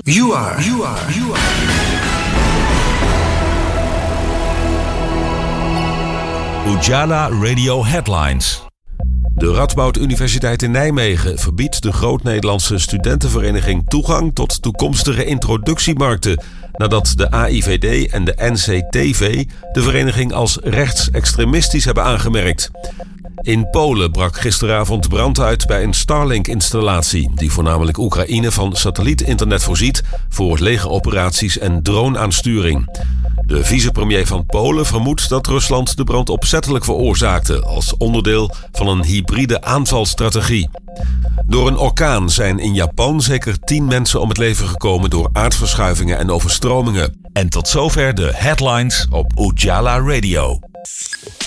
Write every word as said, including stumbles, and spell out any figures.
You are, you are, you are. Ujala Radio Headlines. De Radboud Universiteit in Nijmegen verbiedt de Groot-Nederlandse Studentenvereniging toegang tot toekomstige introductiemarkten, nadat de A I V D en de N C T V de vereniging als rechtsextremistisch hebben aangemerkt. In Polen brak gisteravond brand uit bij een Starlink-installatie die voornamelijk Oekraïne van satellietinternet voorziet voor legeroperaties en drone-aansturing. De vicepremier van Polen vermoedt dat Rusland de brand opzettelijk veroorzaakte als onderdeel van een hybride aanvalsstrategie. Door een orkaan zijn in Japan zeker tien mensen om het leven gekomen door aardverschuivingen en overstromingen. En tot zover de headlines op Ujala Radio.